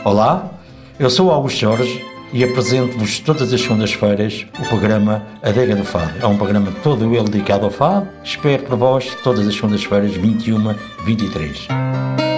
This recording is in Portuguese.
Olá, eu sou o Augusto Jorge e apresento-vos todas as segundas-feiras o programa Adega do Fado. É um programa todo ele dedicado ao fado. Espero por vós todas as segundas-feiras, 21-23.